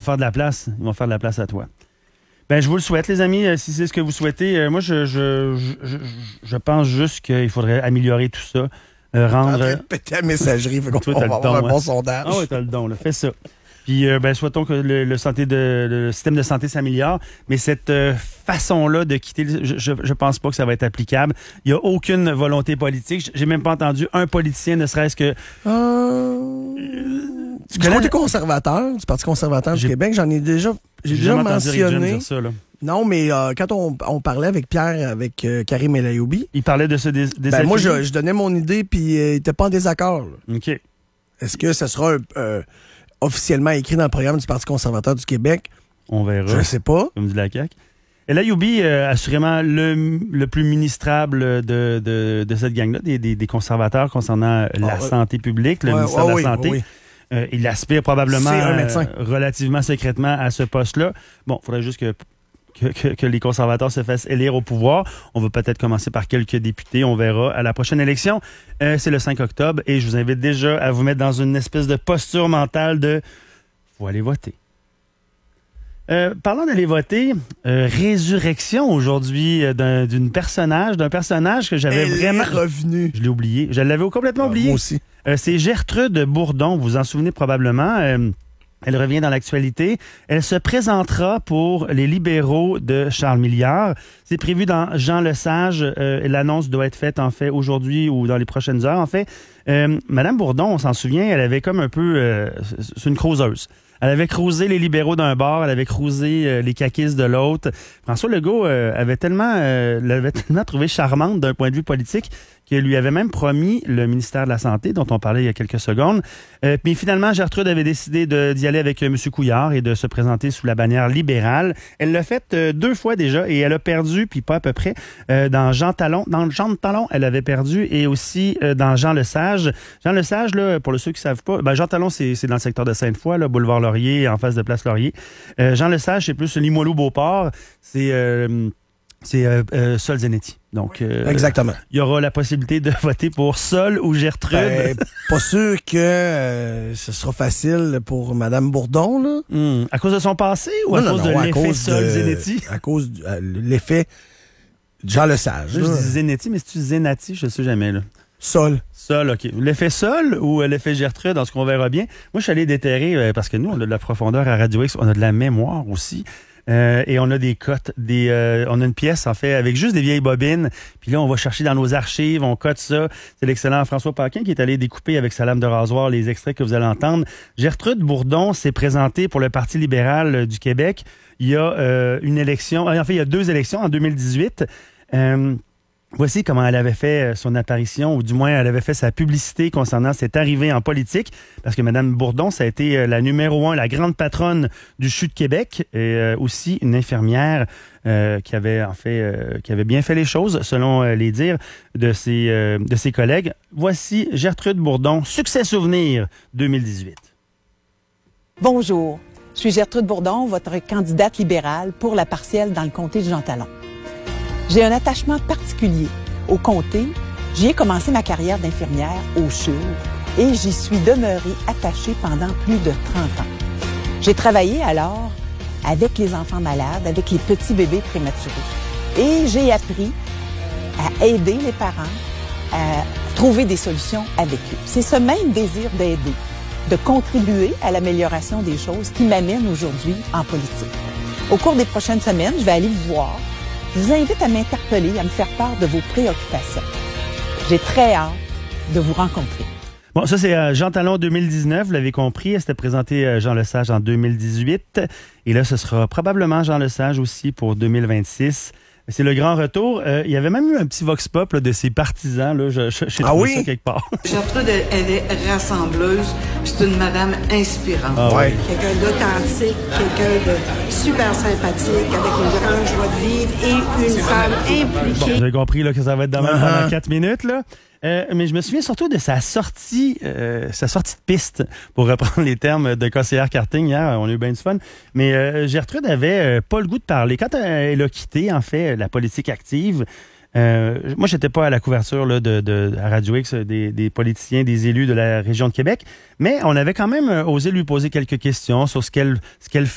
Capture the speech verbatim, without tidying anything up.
faire de la place. Ils vont faire de la place à toi. Ben, je vous le souhaite, les amis, si c'est ce que vous souhaitez. Euh, moi, je, je, je, je, je pense juste qu'il faudrait améliorer tout ça. Euh, rendre... En train de péter la messagerie, fait qu'on Toi, va le avoir don, un hein. bon sondage. Ah oui, t'as le don, là. Fais ça. Puis, euh, ben, souhaitons que le, le, santé de, le système de santé s'améliore, mais cette euh, façon-là de quitter, je, je, je pense pas que ça va être applicable. Il n'y a aucune volonté politique. J'ai même pas entendu un politicien, ne serait-ce que... Euh... Du connais... côté conservateur, du Parti conservateur du J'ai... Québec, j'en ai déjà, j'ai j'ai déjà mentionné. mentionné. Ça, là. Non, mais euh, quand on, on parlait avec Pierre, avec euh, Karim El Ayoumi, il parlait de ce dés- ben moi, je, je donnais mon idée, puis euh, il n'était pas en désaccord. Là. OK. Est-ce que ça sera euh, officiellement écrit dans le programme du Parti conservateur du Québec? On verra. Je ne sais pas. Comme dit la C A Q. El Ayoumi, euh, assurément le, le plus ministrable de, de, de cette gang-là, des, des, des conservateurs concernant la oh, santé publique, le ouais, ministère ouais, de oui, la Santé. Oui. Euh, il aspire probablement C'est un médecin. euh, relativement secrètement à ce poste-là. Bon, il faudrait juste que, que, que, que les conservateurs se fassent élire au pouvoir. On va peut-être commencer par quelques députés. On verra à la prochaine élection. Euh, c'est le cinq octobre et je vous invite déjà à vous mettre dans une espèce de posture mentale de « faut aller voter ». Euh, parlant d'aller voter, euh, résurrection aujourd'hui euh, d'un d'une personnage, d'un personnage que j'avais Elle vraiment... est revenue. Je l'ai oublié. Je l'avais complètement Ah, oublié. moi aussi. Euh, c'est Gertrude Bourdon, vous vous en souvenez probablement. Euh, elle revient dans l'actualité. Elle se présentera pour les libéraux de Charles Milliard. C'est prévu dans Jean Lesage. Euh, L'annonce doit être faite, en fait, aujourd'hui ou dans les prochaines heures. En fait, euh, Madame Bourdon, on s'en souvient, elle avait comme un peu... Euh, c'est une cruiseuse. Elle avait cruisé les libéraux d'un bord, elle avait cruisé euh, les caquistes de l'autre. François Legault euh, avait tellement euh, l'avait tellement trouvé charmante d'un point de vue politique qu'il lui avait même promis le ministère de la Santé, dont on parlait il y a quelques secondes. Euh, puis finalement, Gertrude avait décidé de, d'y aller avec euh, M. Couillard et de se présenter sous la bannière libérale. Elle l'a fait euh, deux fois déjà et elle a perdu, puis pas à peu près, euh, dans Jean Talon. Dans Jean Talon, elle avait perdu et aussi euh, dans Jean Lesage. Jean Lesage, là, pour ceux qui ne savent pas, ben Jean Talon, c'est, c'est dans le secteur de Sainte-Foy, là, boulevard Laurier, en face de Place Laurier. Euh, Jean Lesage, c'est plus Limoilou-Beauport. C'est... Euh, C'est euh, euh, Sol Zanetti. Donc, euh, exactement. Il y aura la possibilité de voter pour Sol ou Gertrude. Ben, pas sûr que euh, ce sera facile pour Mme Bourdon, là. Mmh. À cause de son passé ou non, à non, cause non, de à l'effet cause Sol de, Zanetti? À cause de euh, l'effet Jean Lesage. Je dis Zanetti, mais c'est-tu Zenati? Je ne sais jamais, là. Sol. Sol, OK. L'effet Sol ou l'effet Gertrude, dans ce qu'on verra bien. Moi, je suis allé déterrer, euh, parce que nous, on a de la profondeur à Radio X, on a de la mémoire aussi. Euh, et on a des cotes, des, euh, on a une pièce en fait avec juste des vieilles bobines. Puis là, on va chercher dans nos archives, on cote ça. C'est l'excellent François Paquin qui est allé découper avec sa lame de rasoir les extraits que vous allez entendre. Gertrude Bourdon s'est présentée pour le Parti libéral euh, du Québec. Il y a euh, une élection, en fait, il y a deux élections en deux mille dix-huit. Euh, Voici comment elle avait fait son apparition, ou du moins elle avait fait sa publicité concernant cette arrivée en politique, parce que Mme Bourdon, ça a été la numéro un, la grande patronne du C H U de Québec, et euh, aussi une infirmière euh, qui avait en fait, euh, qui avait bien fait les choses, selon euh, les dires de ses, euh, de ses collègues. Voici Gertrude Bourdon, Succès Souvenir deux mille dix-huit. Bonjour, je suis Gertrude Bourdon, votre candidate libérale pour la partielle dans le comté de Jean Talon. J'ai un attachement particulier au comté. J'y ai commencé ma carrière d'infirmière au C H U et j'y suis demeurée attachée pendant plus de trente ans. J'ai travaillé alors avec les enfants malades, avec les petits bébés prématurés. Et j'ai appris à aider les parents, à trouver des solutions avec eux. C'est ce même désir d'aider, de contribuer à l'amélioration des choses qui m'amène aujourd'hui en politique. Au cours des prochaines semaines, je vais aller vous voir. Je vous invite à m'interpeller, à me faire part de vos préoccupations. J'ai très hâte de vous rencontrer. Bon, ça, c'est euh, Jean Talon deux mille dix-neuf, vous l'avez compris. Elle s'était présenté euh, Jean Lesage en deux mille dix-huit. Et là, ce sera probablement Jean Lesage aussi pour deux mille vingt-six. C'est le grand retour. Euh, il y avait même eu un petit vox pop là, de ses partisans. Là. Je, je, j'ai ah trouvé oui? ça quelque part. Gertrude, elle, elle est rassembleuse. C'est une madame inspirante. Ah, ouais. Quelqu'un d'authentique, quelqu'un de super sympathique, avec une grande joie de vivre et une femme impliquée. Bon, vous avez compris là, que ça va être demain Uh-huh. pendant quatre minutes. Là. Euh, mais je me souviens surtout de sa sortie, euh, sa sortie de piste, pour reprendre les termes de conseillère karting hier. On a eu bien du fun. Mais euh, Gertrude avait euh, pas le goût de parler. Quand elle a quitté, en fait, la politique active, euh, moi, j'étais pas à la couverture là, de, de à Radio X des, des politiciens, des élus de la région de Québec, mais on avait quand même osé lui poser quelques questions sur ce qu'elle, ce qu'elle